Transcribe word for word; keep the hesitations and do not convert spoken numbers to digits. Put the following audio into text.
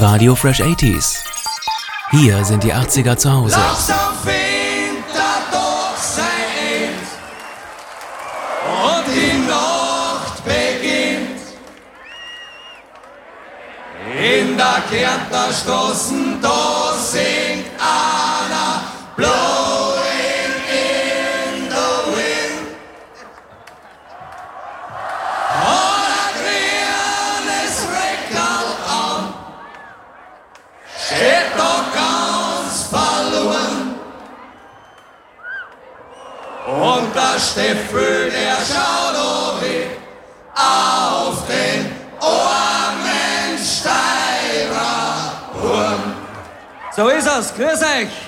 Radio Fresh achtziger. Hier sind die achtziger zu Hause. Langsam findet er doch sein End und die Nacht beginnt. In der Kärntner Straßen, da singt einer Blowing in the Wind. Und ein grünes Reckerl an, steht da ganz verloren. Und der Steffel, der schaut auch weg auf den armen Steirer Hurm. So ist es, grüß euch!